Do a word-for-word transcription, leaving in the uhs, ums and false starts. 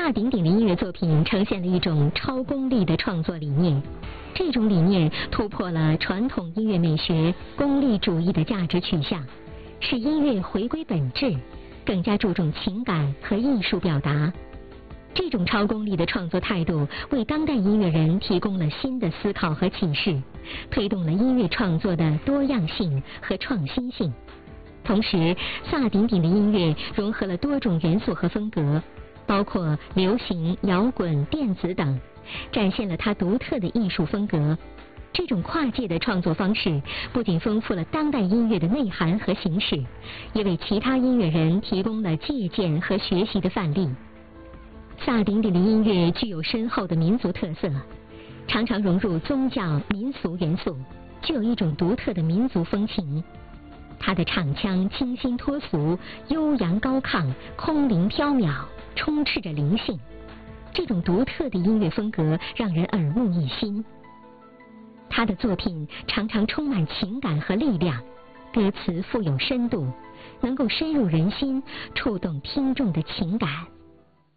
萨顶顶的音乐作品呈现了一种超功利的创作理念，这种理念突破了传统音乐美学功利主义的价值取向，使音乐回归本质，更加注重情感和艺术表达。这种超功利的创作态度为当代音乐人提供了新的思考和启示，推动了音乐创作的多样性和创新性。同时，萨顶顶的音乐融合了多种元素和风格，包括流行、摇滚、电子等，展现了他独特的艺术风格。这种跨界的创作方式不仅丰富了当代音乐的内涵和形式，也为其他音乐人提供了借鉴和学习的范例。萨顶顶的音乐具有深厚的民族特色，常常融入宗教、民俗元素，具有一种独特的民族风情。他的唱腔清新脱俗、悠扬高亢、空灵飘渺，充斥着灵性。这种独特的音乐风格让人耳目一新。他的作品常常充满情感和力量，歌词富有深度，能够深入人心，触动听众的情感。